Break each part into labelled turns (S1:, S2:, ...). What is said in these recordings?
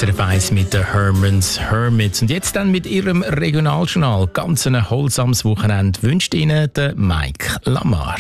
S1: SRF 1 mit den Hermans Hermits. Und jetzt dann mit ihrem Regionaljournal. Ganz ein holsames Wochenende wünscht Ihnen der Mike Lamar.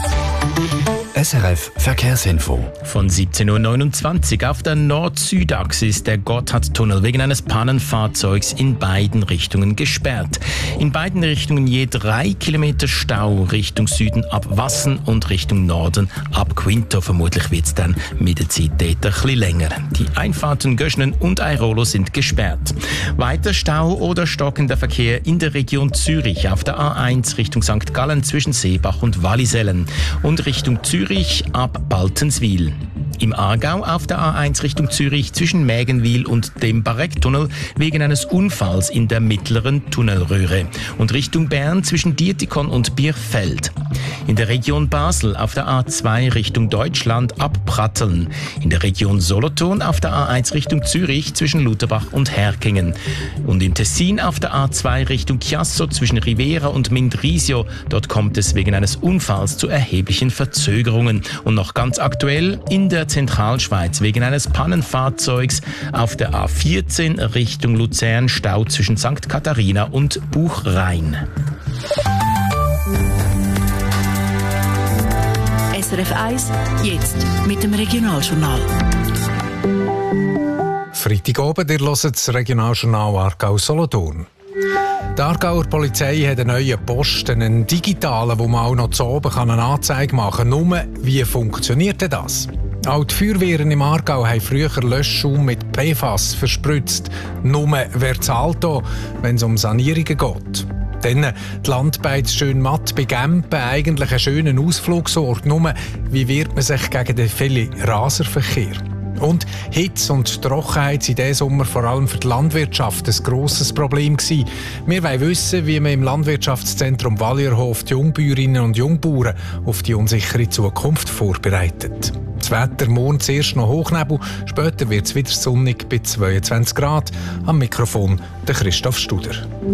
S2: SRF Verkehrsinfo.
S1: Von 17.29 Uhr auf der Nord-Süd-Achse ist der Gotthardtunnel wegen eines Pannenfahrzeugs in beiden Richtungen gesperrt. In beiden Richtungen je 3 Kilometer Stau, Richtung Süden ab Wassen und Richtung Norden ab Quinto. Vermutlich wird es dann mit der Zeit dort ein bisschen länger. Die Einfahrten Göschnen und Airolo sind gesperrt. Weiter Stau oder stockender Verkehr in der Region Zürich auf der A1 Richtung St. Gallen zwischen Seebach und Wallisellen und Richtung Zürich ab Baltenswil. Im Aargau auf der A1 Richtung Zürich zwischen Mägenwil und dem Barecktunnel wegen eines Unfalls in der mittleren Tunnelröhre und Richtung Bern zwischen Dietikon und Birchfeld. In der Region Basel auf der A2 Richtung Deutschland ab Pratteln. In der Region Solothurn auf der A1 Richtung Zürich zwischen Lutherbach und Herkingen. Und in Tessin auf der A2 Richtung Chiasso zwischen Rivera und Mindrisio. Dort kommt es wegen eines Unfalls zu erheblichen Verzögerungen. Und noch ganz aktuell in der Zentralschweiz wegen eines Pannenfahrzeugs auf der A14 Richtung Luzern Stau zwischen St. Katharina und Buchrhein.
S3: SRF 1, jetzt mit dem Regionaljournal.
S4: Freitagabend, ihr hört das Regionaljournal Aargau-Solothurn. Die Aargauer Polizei hat einen neuen Posten, einen digitalen, wo man auch noch zu oben eine Anzeige machen kann. Nur, wie funktioniert denn das? Auch die Feuerwehren im Aargau haben früher Löschschaum mit PFAS verspritzt. Nur, wer zahlt da, wenn es um Sanierungen geht? Dann die Landbeiz schön matt bei Gempen, eigentlich einen schönen Ausflugsort. Nur, wie wehrt man sich gegen den vielen Raserverkehr? Und Hitze und Trockenheit sind diesen Sommer vor allem für die Landwirtschaft ein grosses Problem gewesen. Wir wollen wissen, wie man im Landwirtschaftszentrum Wallierhof die Jungbäuerinnen und Jungbauern auf die unsichere Zukunft vorbereitet. Das Wetter morgen zuerst noch Hochnebel, später wird es wieder sonnig bei 22 Grad. Am Mikrofon der Christoph Studer.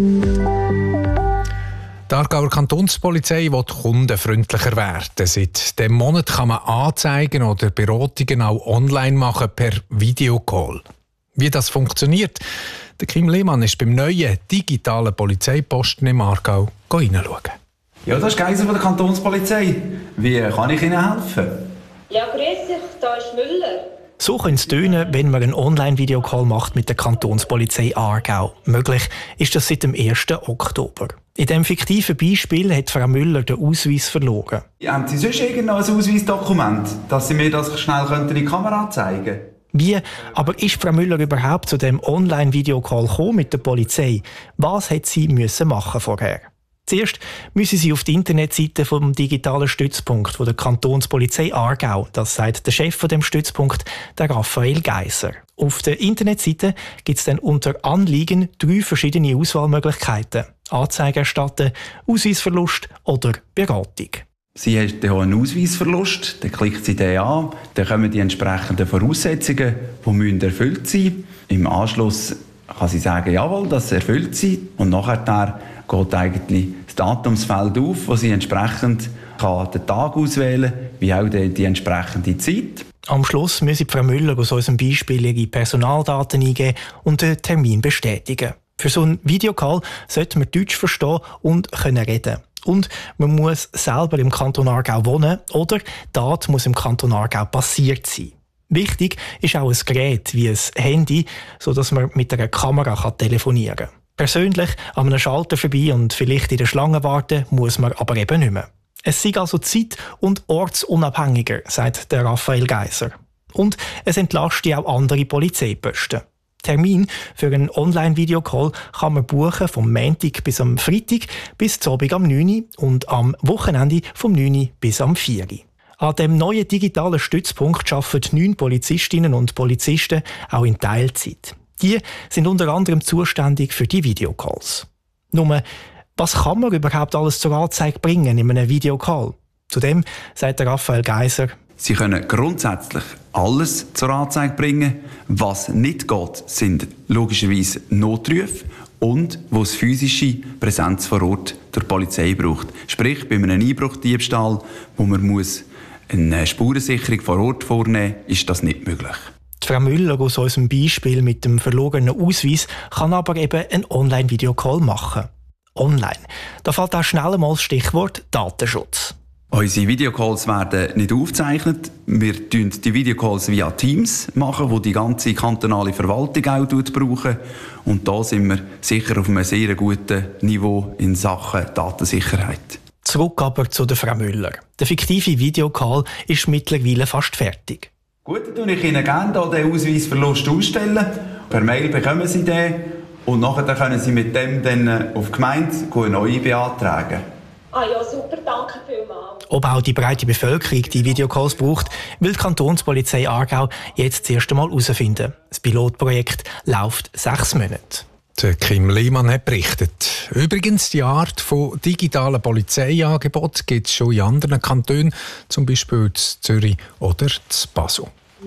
S4: Die Aargauer Kantonspolizei will kundenfreundlicher werden. Seit diesem Monat kann man Anzeigen oder Beratungen auch online machen per Videocall. Wie das funktioniert, der Kim Lehmann ist beim neuen digitalen Polizeiposten im Aargau hineinschauen.
S5: Ja, das ist Geiser von der Kantonspolizei. Wie kann ich Ihnen helfen?
S6: Ja, grüß dich, da ist Müller.
S7: So könnte es tönen, wenn man einen Online-Videocall macht mit der Kantonspolizei Aargau. Möglich ist das seit dem 1. Oktober. In diesem fiktiven Beispiel hat Frau Müller den Ausweis verloren.
S5: Haben Sie sonst irgendein Ausweisdokument, dass Sie mir das schnell in die Kamera zeigen könnten?
S7: Wie aber ist Frau Müller überhaupt zu dem Online-Videocall gekommen mit der Polizei? Was hat sie machen vorher? Zuerst müssen Sie auf die Internetseite vom digitalen Stützpunkt von der Kantonspolizei Aargau. Das sagt der Chef von dem Stützpunkt, der Raphael Geiser. Auf der Internetseite gibt es dann unter Anliegen 3 verschiedene Auswahlmöglichkeiten: Anzeige erstatten, Ausweisverlust oder Beratung.
S5: Sie haben hier einen Ausweisverlust, dann klickt Sie den an, dann kommen die entsprechenden Voraussetzungen, die erfüllt sein müssen. Im Anschluss kann sie sagen, jawohl, das erfüllt sie, und nachher geht eigentlich das Datumsfeld auf, wo sie entsprechend den Tag auswählen kann, wie auch die entsprechende Zeit.
S7: Am Schluss müssen Frau Müller aus unserem Beispiel ihre Personaldaten eingeben und den Termin bestätigen. Für so einen Videocall sollte man Deutsch verstehen und können reden. Und man muss selber im Kanton Aargau wohnen oder die Tat muss im Kanton Aargau passiert sein. Wichtig ist auch ein Gerät wie ein Handy, sodass man mit einer Kamera telefonieren kann. Persönlich an einem Schalter vorbei und vielleicht in der Schlange warten muss man aber eben nicht mehr. Es sei also zeit- und ortsunabhängiger, sagt der Raphael Geiser. Und es entlastet auch andere Polizeiposten. Termin für einen Online-Videocall kann man buchen vom Montag bis am Freitag bis zum Abend am 9 Uhr und am Wochenende vom 9 Uhr bis am 4 Uhr. An dem neuen digitalen Stützpunkt arbeiten 9 Polizistinnen und Polizisten auch in Teilzeit. Die sind unter anderem zuständig für die Videocalls. Nur, was kann man überhaupt alles zur Anzeige bringen in einem Videocall? Zudem sagt der Raphael Geiser:
S5: Sie können grundsätzlich alles zur Anzeige bringen. Was nicht geht, sind logischerweise Notrufe und wo es physische Präsenz vor Ort der Polizei braucht. Sprich, bei einem Einbruchdiebstahl, wo man eine Spurensicherung vor Ort vornehmen muss, ist das nicht möglich.
S7: Die Frau Müller aus unserem Beispiel mit dem verlorenen Ausweis kann aber eben einen Online-Videocall machen. Online. Da fällt auch schnell einmal das Stichwort Datenschutz.
S5: Unsere Videocalls werden nicht aufgezeichnet. Wir machen die Videocalls via Teams, wo die ganze kantonale Verwaltung auch brauchen. Und da sind wir sicher auf einem sehr guten Niveau in Sachen Datensicherheit.
S7: Zurück aber zu der Frau Müller. Der fiktive Videocall ist mittlerweile fast fertig.
S5: Gut, dann stelle ich Ihnen gerne den Ausweisverlust ausstellen. Per Mail bekommen Sie den und nachher können Sie mit dem dann auf die Gemeinde eine neue beantragen.
S6: Ah ja, super, danke vielmals.
S7: Ob auch die breite Bevölkerung die Videocalls braucht, will die Kantonspolizei Aargau jetzt das erste Mal herausfinden. Das Pilotprojekt läuft 6 Monate.
S4: Kim Lehmann hat berichtet. Übrigens, die Art von digitalen Polizeiangeboten gibt es schon in anderen Kantonen, zum Beispiel in Zürich oder in Basel.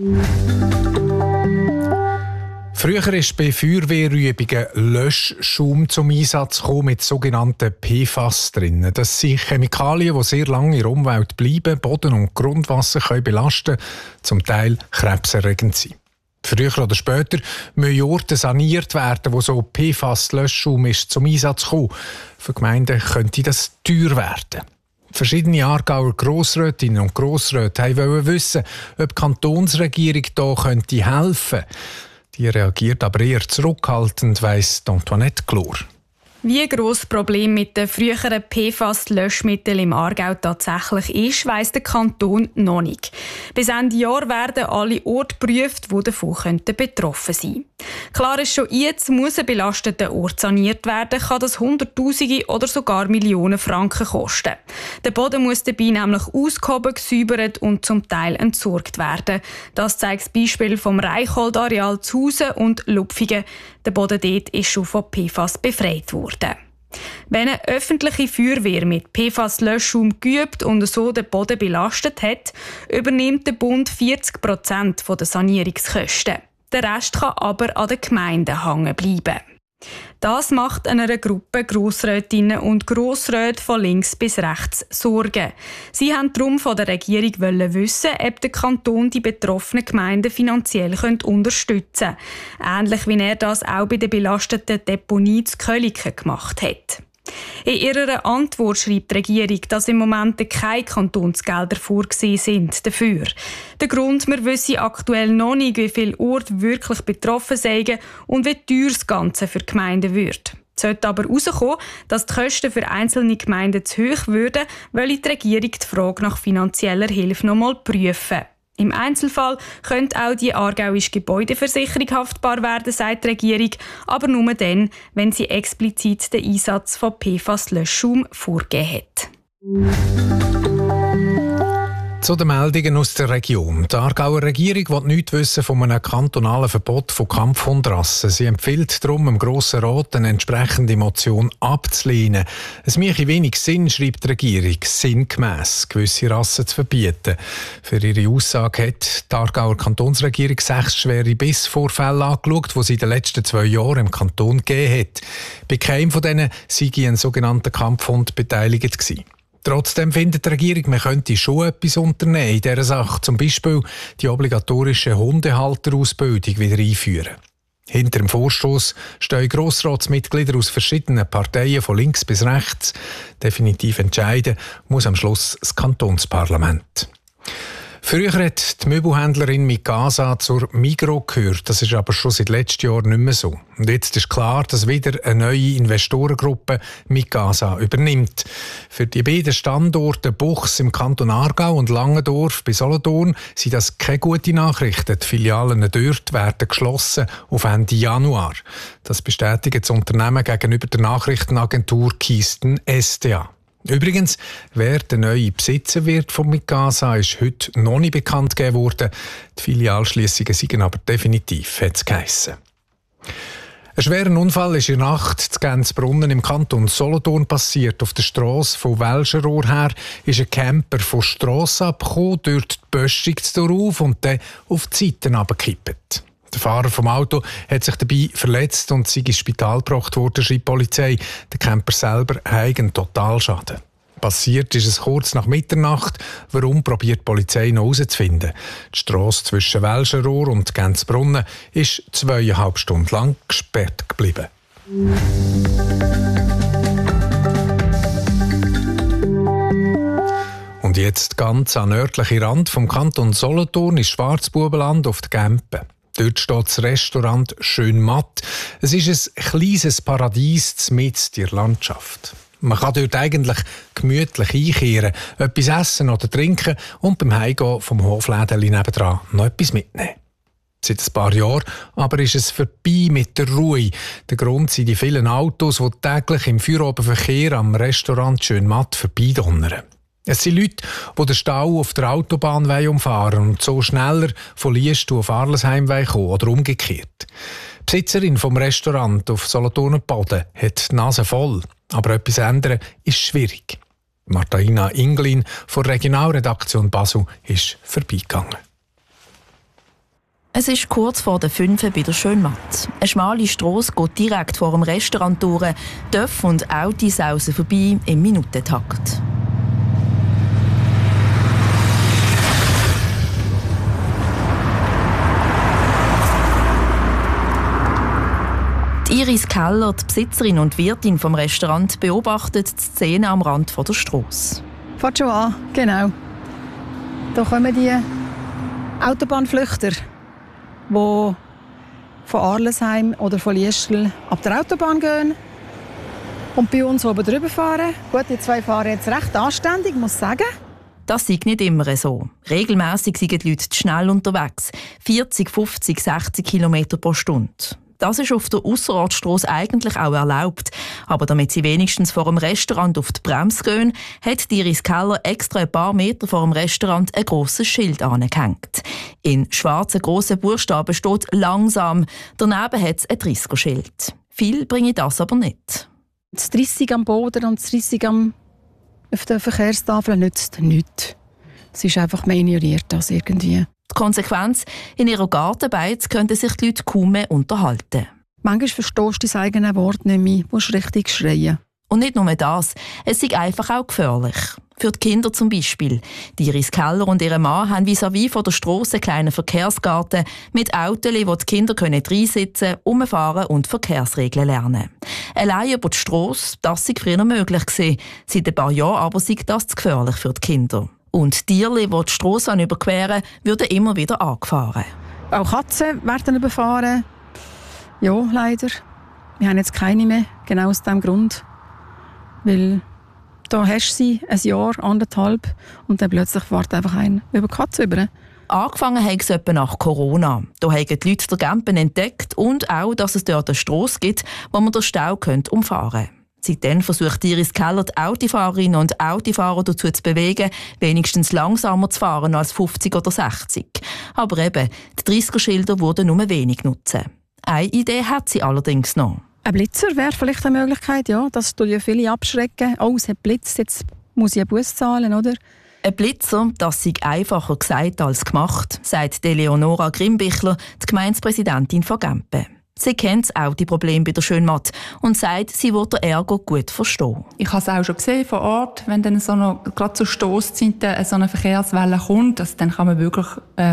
S4: Früher ist bei Feuerwehrübungen Löschschaum zum Einsatz gekommen mit sogenannten PFAS drin. Das sind Chemikalien, die sehr lange in der Umwelt bleiben, Boden und Grundwasser können belasten, zum Teil krebserregend sind. Früher oder später müssen Orte saniert werden, wo so PFAS-Löschschaum zum Einsatz kommt. Für Gemeinden könnte das teuer werden. Verschiedene Aargauer Grossrätinnen und Grossräte wollten wissen, ob die Kantonsregierung hier helfen könnte. Die reagiert aber eher zurückhaltend, weiss Antoinette Glor.
S2: Wie gross das Problem mit den früheren PFAS-Löschmitteln im Aargau tatsächlich ist, weiss der Kanton noch nicht. Bis Ende Jahr werden alle Orte geprüft, die davon betroffen sein könnten. Klar ist schon jetzt, muss ein belasteter Ort saniert werden, kann das Hunderttausende oder sogar Millionen Franken kosten. Der Boden muss dabei nämlich ausgehoben, gesäubert und zum Teil entsorgt werden. Das zeigt das Beispiel vom Reichholdareal Zhausen und Lupfingen. Der Boden dort ist schon von PFAS befreit worden. Wenn eine öffentliche Feuerwehr mit PFAS-Löschschaum geübt und so den Boden belastet hat, übernimmt der Bund 40% der Sanierungskosten. Der Rest kann aber an den Gemeinden hängen bleiben. Das macht einer Gruppe Grossrätinnen und Grossräte von links bis rechts Sorgen. Sie haben darum von der Regierung wissen, ob der Kanton die betroffenen Gemeinden finanziell unterstützen könnte. Ähnlich wie er das auch bei der belasteten Deponie zu Köliken gemacht hat. In ihrer Antwort schreibt die Regierung, dass im Moment keine Kantonsgelder vorgesehen sind dafür. Der Grund, wir wissen aktuell noch nicht, wie viele Orte wirklich betroffen seien und wie teuer das Ganze für die Gemeinden wird. Es sollte aber herauskommen, dass die Kosten für einzelne Gemeinden zu hoch würden, weil die Regierung die Frage nach finanzieller Hilfe noch einmal prüfen. Im Einzelfall könnte auch die aargauische Gebäudeversicherung haftbar werden, sagt die Regierung, aber nur dann, wenn sie explizit den Einsatz von PFAS-Löschschaum vorgegeben hat.
S4: Zu den Meldungen aus der Region. Die Aargauer Regierung will nichts wissen von einem kantonalen Verbot von Kampfhundrassen. Sie empfiehlt darum dem Grossen Rat, eine entsprechende Motion abzulehnen. Es mache wenig Sinn, schreibt die Regierung, sinngemäss gewisse Rassen zu verbieten. Für ihre Aussage hat die Aargauer Kantonsregierung 6 schwere Bissvorfälle angeschaut, die sie in den letzten 2 Jahren im Kanton gegeben hat. Bei keinem von denen sei ein sogenannter Kampfhund beteiligt gewesen. Trotzdem findet die Regierung, man könnte schon etwas unternehmen in dieser Sache, zum Beispiel die obligatorische Hundehalterausbildung wieder einführen. Hinter dem Vorstoss stehen Grossratsmitglieder aus verschiedenen Parteien von links bis rechts. Definitiv entscheiden muss am Schluss das Kantonsparlament. Früher hat die Möbelhändlerin Mikasa zur Migros gehört. Das ist aber schon seit letztem Jahr nicht mehr so. Und jetzt ist klar, dass wieder eine neue Investorengruppe Mikasa übernimmt. Für die beiden Standorte Buchs im Kanton Aargau und Langendorf bei Solothurn sind das keine gute Nachrichten. Die Filialen dort werden geschlossen auf Ende Januar. Das bestätigt das Unternehmen gegenüber der Nachrichtenagentur Kisten SDA. Übrigens, wer der neue Besitzer wird von Mikasa, ist heute noch nicht bekannt gegeben worden. Die Filialschliessungen seien aber definitiv, hat es geheissen. Ein schwerer Unfall ist in der Nacht zu Gänzbrunnen im Kanton Solothurn passiert. Auf der Strasse von Welschenrohr her ist ein Camper von der Strasse abgekommen, durch die Böschung auf und dann auf die Seiten runtergekippt. Der Fahrer vom Auto hat sich dabei verletzt und sei ins Spital gebracht worden, schreibt die Polizei. Der Camper selber hat einen Totalschaden. Passiert ist es kurz nach Mitternacht. Warum probiert die Polizei noch herauszufinden? Die Strasse zwischen Welschenrohr und Gänzbrunnen ist 2,5 Stunden lang gesperrt geblieben. Und jetzt ganz an nördlichen Rand vom Kanton Solothurn ist Schwarzbubenland auf der Gempe. Dort steht das Restaurant «Schön matt». Es ist ein kleines Paradies mitten in der Landschaft. Man kann dort eigentlich gemütlich einkehren, etwas essen oder trinken und beim Heimgehen vom Hoflädeli nebendran noch etwas mitnehmen. Seit ein paar Jahren aber ist es vorbei mit der Ruhe. Der Grund sind die vielen Autos, die täglich im Feierabendverkehr am Restaurant «Schön matt» vorbeidonnern. Es sind Leute, die den Stau auf der Autobahn umfahren und so schneller von Liestal auf Arlesheim kommen oder umgekehrt. Die Besitzerin vom Restaurant auf Solothurner Boden hat die Nase voll, aber etwas ändern ist schwierig. Martina Inglin von der Regionalredaktion Basel ist vorbeigegangen.
S8: Es ist kurz vor der 5 bei der Schönmatt. Eine schmale Strasse geht direkt vor dem Restaurant durch, Töpfe und Autos sausen vorbei im Minutentakt. Iris Keller, die Besitzerin und Wirtin vom Restaurant, beobachtet die Szene am Rand der Strasse.
S9: Fährt schon an, genau. Da kommen die Autobahnflüchter, die von Arlesheim oder von Liestal ab der Autobahn gehen und bei uns oben drüber fahren. Gut, die zwei fahren jetzt recht anständig, muss ich sagen.
S8: Das sei nicht immer so. Regelmässig sind die Leute zu schnell unterwegs. 40, 50, 60 km pro Stunde. Das ist auf der Ausserortstrasse eigentlich auch erlaubt. Aber damit sie wenigstens vor dem Restaurant auf die Bremse gehen, hat Iris Keller extra ein paar Meter vor dem Restaurant ein grosses Schild angehängt. In schwarzen grossen Buchstaben steht «Langsam». Daneben hat es ein 30er-Schild. Viel bringe das aber nicht.
S9: Das 30 am Boden und das 30 auf der Verkehrstafel nützt nichts. Es ist einfach, man ignoriert das irgendwie.
S8: Die Konsequenz: in ihrer Gartenbeiz könnten sich die Leute kaum mehr unterhalten.
S9: Manchmal verstehst du dein eigenes Wort nicht mehr, musst richtig schreien.
S8: Und nicht nur das, es ist einfach auch gefährlich. Für die Kinder zum Beispiel. Die Iris Keller und ihr Mann haben vis-à-vis von der Strasse einen kleinen Verkehrsgarten mit Autos, wo die Kinder reinsitzen, umfahren und Verkehrsregeln lernen. Allein über die Strasse, das sei früher möglich gewesen. Seit ein paar Jahren aber sei das zu gefährlich für die Kinder. Und die Tiere, die die Strasse überqueren, würden immer wieder angefahren.
S9: Auch Katzen werden überfahren. Ja, leider. Wir haben jetzt keine mehr, genau aus diesem Grund. Weil da hast du sie ein Jahr, 1,5 und dann plötzlich fährt einfach ein über die Katze über.
S8: Angefangen hat es etwa nach Corona. Da haben die Leute den Gempen entdeckt und auch, dass es dort eine Strasse gibt, wo man den Stau umfahren könnte. Seitdem versucht Iris Keller, die Autofahrerinnen und Autofahrer dazu zu bewegen, wenigstens langsamer zu fahren als 50 oder 60. Aber eben, die 30er-Schilder würden nur wenig nutzen. Eine Idee hat sie allerdings noch.
S9: Ein Blitzer wäre vielleicht eine Möglichkeit, ja. Das tut ja viele abschrecken. Oh, es hat blitzt, jetzt muss ich einen Bus zahlen, oder?
S8: Ein Blitzer, das sei einfacher gesagt als gemacht, sagt Eleonora Grimbichler, die Gemeindepräsidentin von Gempen. Sie kennt auch die Probleme bei der Schönmatt und sagt, sie will den Ärger gut verstehen.
S10: Ich habe es auch schon gesehen vor Ort, wenn dann gerade zu Stosszeiten so eine Verkehrswelle kommt, dann kann man wirklich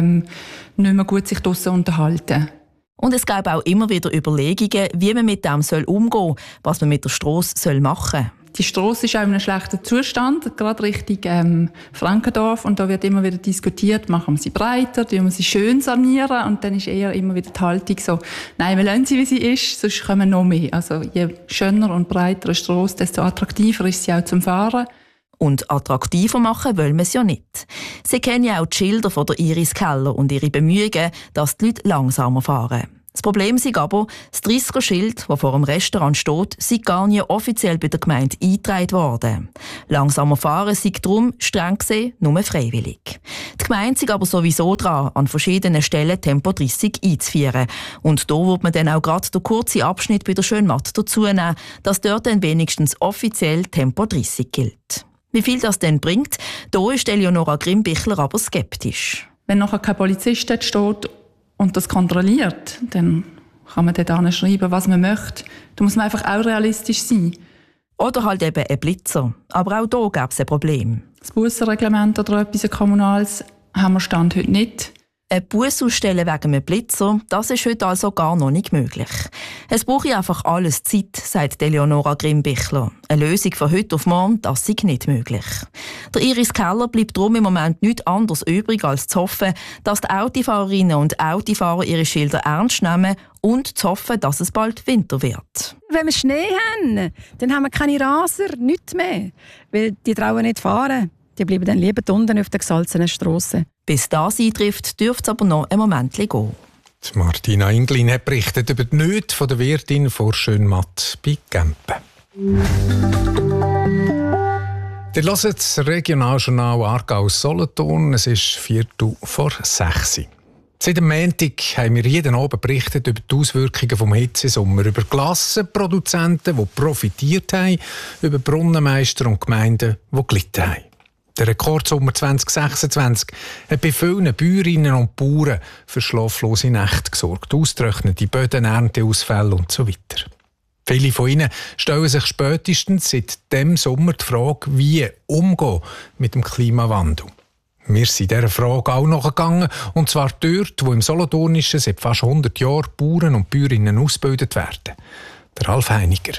S10: nicht mehr gut sich draussen unterhalten.
S8: Und es gab auch immer wieder Überlegungen, wie man mit dem umgehen soll, was man mit der Strasse machen soll.
S10: Die Strasse ist auch in einem schlechten Zustand, gerade Richtung Frankendorf. Und da wird immer wieder diskutiert, machen wir sie breiter, tun wir sie schön sanieren. Und dann ist eher immer wieder die Haltung so, nein, wir lassen sie, wie sie ist, sonst kommen noch mehr. Also je schöner und breiter eine Strasse, desto attraktiver ist sie auch zum Fahren.
S8: Und attraktiver machen wollen wir es ja nicht. Sie kennen ja auch die Schilder von der Iris Keller und ihre Bemühungen, dass die Leute langsamer fahren. Das Problem ist aber, das 30er-Schild, das vor dem Restaurant steht, sei gar nicht offiziell bei der Gemeinde eingetragen worden. Langsamer fahren sei darum, streng gesehen, nur freiwillig. Die Gemeinde sei aber sowieso dran, an verschiedenen Stellen Tempo 30 einzuführen. Und da wird man dann auch gerade den kurzen Abschnitt bei der Schönmatt dazu nehmen, dass dort dann wenigstens offiziell Tempo 30 gilt. Wie viel das denn bringt, da ist Eleonora Grimbichler aber skeptisch.
S10: Wenn nachher kein Polizist dort steht und das kontrolliert, dann kann man dort schreiben, was man möchte. Da muss man einfach auch realistisch sein.
S8: Oder halt eben ein Blitzer. Aber auch hier gäbe es ein Problem.
S10: Das Bussenreglement oder etwas Kommunales haben wir Stand heute nicht.
S8: Ein Buss ausstellen wegen einem Blitzer, das ist heute also gar noch nicht möglich. Es brauche einfach alles Zeit, sagt Eleonora Grimbichler. Eine Lösung von heute auf morgen, das sei nicht möglich. Der Iris Keller bleibt darum im Moment nichts anderes übrig, als zu hoffen, dass die Autofahrerinnen und Autofahrer ihre Schilder ernst nehmen und zu hoffen, dass es bald Winter wird.
S9: Wenn wir Schnee haben, dann haben wir keine Raser, nichts mehr. Weil die trauen nicht fahren. Die bleiben dann lieber unten auf der gesalzenen Strasse.
S8: Bis das eintrifft, dürfte es aber noch ein Moment gehen.
S4: Martina Inglin hat berichtet über die Nöte von der Wirtin vor Schönmatt bei Gempen. Ihr hört das Regionaljournal Aargau-Solothurn. Es ist 5:45. Seit dem Montag haben wir jeden Abend berichtet über die Auswirkungen des Hitzesommer, über Klassenproduzenten, die profitiert haben, über Brunnenmeister und Gemeinden, die gelitten haben. Der Rekordsommer 2026 hat bei vielen Bäuerinnen und Bauern für schlaflose Nächte gesorgt, ausgetrocknete Böden, Ernteausfälle und so weiter. Viele von ihnen stellen sich spätestens seit dem Sommer die Frage, wie umgehen mit dem Klimawandel. Wir sind dieser Frage auch nachgegangen, und zwar dort, wo im Solothurnischen seit fast 100 Jahren Bauern und Bäuerinnen ausgebildet werden. Der Ralf Heiniger.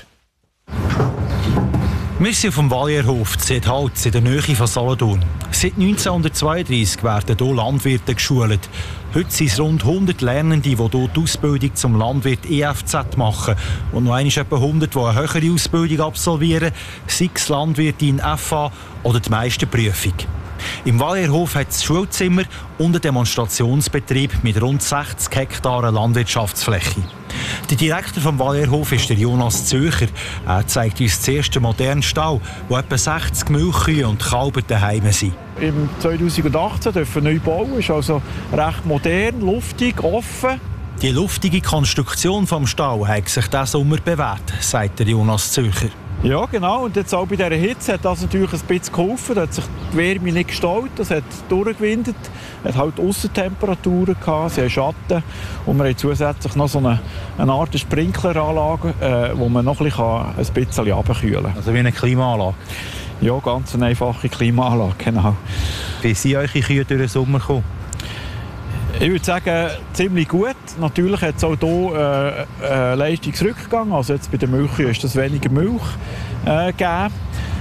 S11: Wir sind auf dem Valierhof, Zedholz, in der Nähe von Solothurn. Seit 1932 werden hier Landwirte geschult. Heute sind es rund 100 Lernende, die hier die Ausbildung zum Landwirt EFZ machen. Und noch einmal etwa 100, die eine höhere Ausbildung absolvieren, sei es Landwirte in FA oder die Meisterprüfung. Im Valierhof hat es Schulzimmer und einen Demonstrationsbetrieb mit rund 60 Hektaren Landwirtschaftsfläche. Der Direktor vom Valierhof ist der Jonas Zöcher. Er zeigt uns zuerst den modernen Stall, wo etwa 60 Milchkühe und Kälber daheim sind.
S12: Im 2018 dürfen wir neu bauen, ist also recht modern, luftig, offen.
S11: Die luftige Konstruktion des Stalls hat sich diesen Sommer bewährt, sagt der Jonas Zöcher.
S12: Ja, genau. Und jetzt auch bei dieser Hitze hat das natürlich ein bisschen geholfen. Da hat sich die Wärme nicht gestaut, das hat durchgewindet. Es hat halt Aussentemperaturen gehabt, sie haben Schatten. Und wir haben zusätzlich noch so eine Art Sprinkleranlage, wo man noch ein bisschen runterkühlen kann.
S11: Also wie eine Klimaanlage?
S12: Ja, ganz eine einfache Klimaanlage, genau.
S11: Wie sind eure Kühe durch den Sommer gekommen?
S12: Ich würde sagen, ziemlich gut. Natürlich hat es auch hier Leistungsrückgang. Also jetzt bei den Milchkühen ist es weniger Milch gegeben.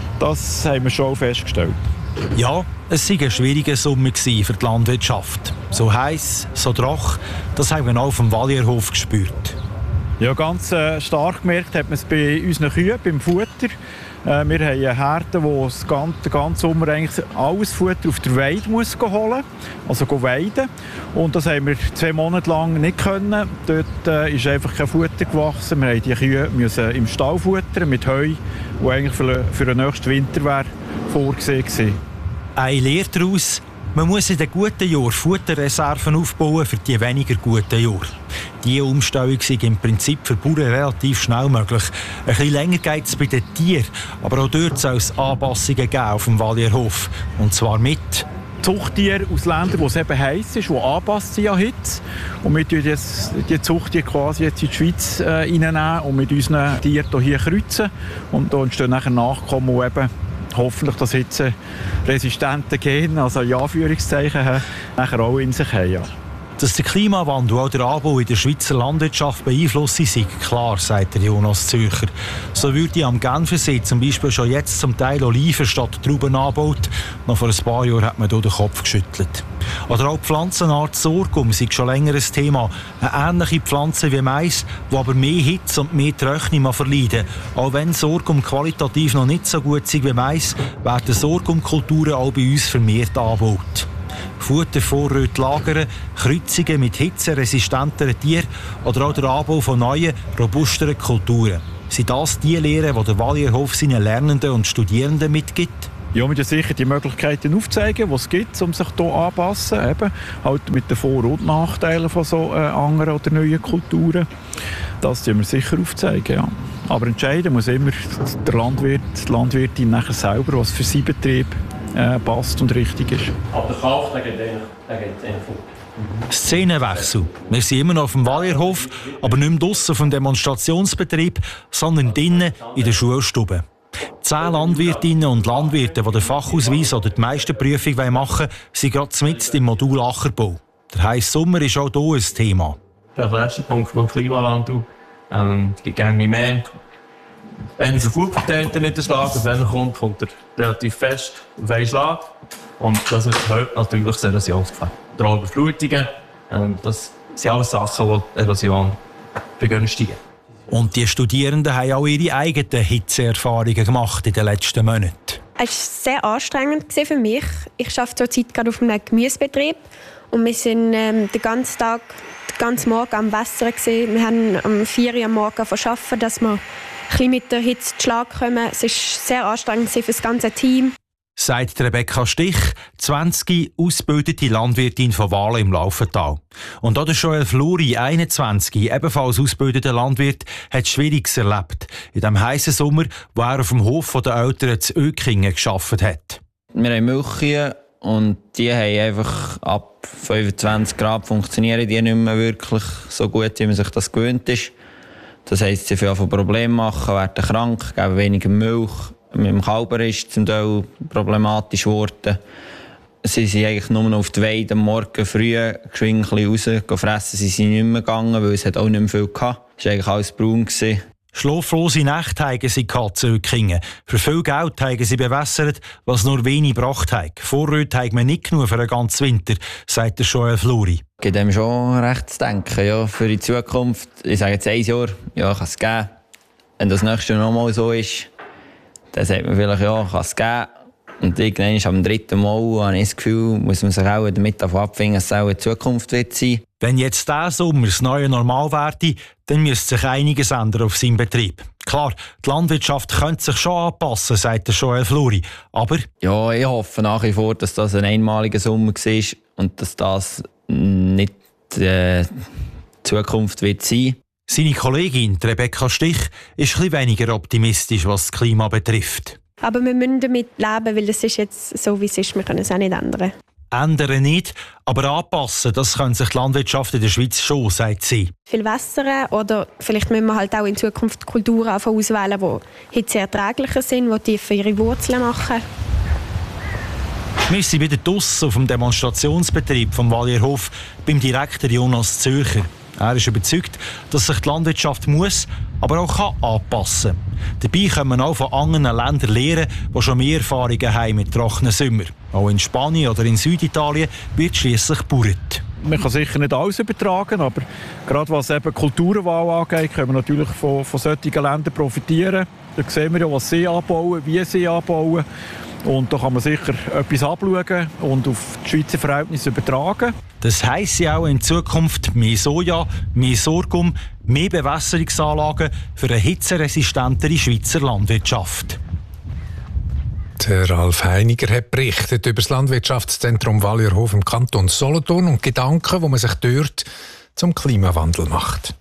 S12: Das haben wir schon festgestellt.
S11: Ja, es war ein schwieriger Sommer für die Landwirtschaft. So heiß, so trocken, das haben wir auch auf dem Valierhof gespürt.
S12: Ja, ganz stark gemerkt hat man es bei unseren Kühen, beim Futter. Wir haben eine Herde, die den ganzen Sommer eigentlich alles Futter auf der Weide muss holen muss, also weiden. Und das haben wir 2 Monate lang nicht können. Dort ist einfach kein Futter gewachsen. Wir mussten die Kühe im Stall futtern mit Heu, das eigentlich für den nächsten Winter vorgesehen war.
S11: Eine Lehre daraus: man muss in den guten Jahren Futterreserven aufbauen für die weniger guten Jahre. Diese Umstellung ist im Prinzip für Bauern relativ schnell möglich. Ein bisschen länger geht es bei den Tieren, aber auch dort soll es Anpassungen geben auf dem Valierhof. Und zwar mit
S12: Zuchttiere aus Ländern, wo es eben heiß ist, die angepasst sind an Hitze. Und wir tun die Zuchttiere quasi jetzt in die Schweiz reinnehmen und mit unseren Tieren hier kreuzen. Und da entstehen nachher Nachkommen, die eben hoffentlich das hitzeresistente Gen, also in Anführungszeichen, nachher auch in sich haben. Ja.
S11: Dass der Klimawandel auch der Anbau in der Schweizer Landwirtschaft beeinflussen, ist klar, sagt der Jonas Zöcher. So würde am Genfersee zum Beispiel schon jetzt zum Teil Oliven statt Trauben angebaut. Noch vor ein paar Jahren hat man hier den Kopf geschüttelt. Oder auch die Pflanzenart Sorghum ist schon länger ein Thema. Eine ähnliche Pflanze wie Mais, die aber mehr Hitze und mehr Trockenheit verleiden. Auch wenn Sorghum qualitativ noch nicht so gut ist wie Mais, werden Sorghumkulturen auch bei uns vermehrt angebaut. Futtervorräte lagern, Kreuzungen mit hitzeresistenteren Tieren oder auch der Anbau von neuen, robusteren Kulturen. Sind das die Lehren, die der Valierhof seinen Lernenden und Studierenden mitgibt?
S12: Ja, wir müssen sicher die Möglichkeiten aufzeigen, die es gibt, um sich hier anzupassen. Eben, halt mit den Vor- und Nachteilen von so anderen oder neuen Kulturen. Das müssen wir sicher aufzeigen, ja. Aber entscheiden muss immer der Landwirt, die Landwirtin nachher selber, was für seinen Betrieb passt und richtig ist.
S13: Aber der Kalk, der geht eigentlich vor.
S11: Szenenwechsel. Wir sind immer noch auf dem Valierhof, aber nicht mehr draussen auf dem Demonstrationsbetrieb, sondern drinnen in der Schulstube. 10 Landwirtinnen und Landwirte, die den Fachausweis oder die Meisterprüfung machen wollen, sind gerade mitten im Modul Ackerbau. Der heisse Sommer ist auch hier ein Thema.
S13: Der letzte Punkt vom Klimawandel. Es gibt gerne mehr. Wenn es ein Futverteiler nicht der Schlag, wenn er kommt er relativ fest auf einen Schlag. Und das erhöht natürlich das Erosionsgefahr. Oder Überflutungen. Das sind alles Sachen, die Erosion begünstigen.
S11: Und die Studierenden haben auch ihre eigenen Hitzeerfahrungen gemacht in den letzten Monaten.
S14: Es war sehr anstrengend für mich. Ich arbeite zurzeit gerade auf einem Gemüsebetrieb. Und wir sind den ganzen Tag, den ganzen Morgen am Wässern. Wir haben um 4 Uhr am Morgen arbeiten, dass wir ein bisschen mit der Hitze zu Schlag kommen. Es war sehr anstrengend für das ganze Team.
S11: Sagt Rebecca Stich, 20 ausgebildete Landwirtin von Wahlen im Laufental. Und auch der Joel Fluri, 21, ebenfalls ausgebildeter Landwirt, hat Schwieriges erlebt. In diesem heissen Sommer, wo er auf dem Hof der Eltern zu Ökingen gearbeitet hat.
S15: Wir haben Milchkühe und die haben einfach ab 25 Grad funktionieren die nicht mehr wirklich so gut, wie man sich das gewöhnt ist. Das heisst, sie haben Probleme machen, werden krank, geben weniger Milch. Mit dem Kälber ist es zum Teil problematisch geworden. Sie sind eigentlich nur noch auf die Weide am Morgen früh geschwind raus, fressen sie sind nicht mehr gegangen, weil es auch nicht mehr viel hatte. Es war eigentlich alles braun.
S11: Schlaflose Nächte haben sie gehabt, Ökingen. Für viel Geld haben sie bewässert, was nur wenig gebracht hat. Vorräte haben wir nicht genug für den ganzen Winter, sagt der Joel Fluri.
S15: Es gibt dem schon recht zu denken, ja, für die Zukunft. Ich sage jetzt 1 Jahr, ja, kann es geben. Wenn das nächste Jahr nochmal so ist, dann sagt man vielleicht, ja, kann es geben. Und irgendwann am 3. Mal habe ich das Gefühl, muss man sich auch damit abfinden, dass es auch in Zukunft wird sein.
S11: Wenn jetzt dieser Sommer das neue Normal werde, dann müsste sich einiges ändern auf seinem Betrieb. Klar, die Landwirtschaft könnte sich schon anpassen, sagt der Joel Fluri. Aber
S15: ja, ich hoffe nach wie vor, dass das ein einmaliger Sommer war und dass das nicht die Zukunft wird sein.
S11: Seine Kollegin Rebecca Stich ist etwas weniger optimistisch, was das Klima betrifft.
S14: Aber wir müssen damit leben, weil es ist jetzt so, wie es ist. Wir können es auch nicht ändern.
S11: Ändern nicht, aber anpassen, das kann sich die Landwirtschaft in der Schweiz schon, sagt sie.
S14: Viel wässern oder vielleicht müssen wir halt auch in Zukunft Kulturen auswählen, die hitzeerträglicher sind, die tiefer ihre Wurzeln machen.
S11: Wir sind wieder draussen auf dem Demonstrationsbetrieb vom Valierhof beim Direktor Jonas Zürcher. Er ist überzeugt, dass sich die Landwirtschaft muss, aber auch kann anpassen kann. Dabei können wir auch von anderen Ländern lernen, die schon mehr Erfahrungen haben mit trockenen Sommern. Auch in Spanien oder in Süditalien wird schliesslich gebaut.
S12: Man kann sicher nicht alles übertragen, aber gerade was eben Kulturenwahl angeht, können wir natürlich von solchen Ländern profitieren. Da sehen wir ja, was sie anbauen, wie sie anbauen. Und da kann man sicher etwas abschauen und auf die Schweizer Verhältnisse übertragen.
S11: Das heisst ja auch in Zukunft mehr Soja, mehr Sorghum, mehr Bewässerungsanlagen für eine hitzeresistentere Schweizer Landwirtschaft.
S4: Der Ralf Heiniger hat berichtet über das Landwirtschaftszentrum Valierhof im Kanton Solothurn und Gedanken, die man sich dort zum Klimawandel macht.